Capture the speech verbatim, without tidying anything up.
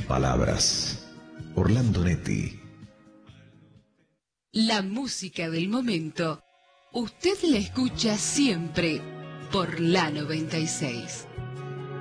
palabras. Orlando Netti. La música del momento, usted la escucha siempre por la noventa y seis.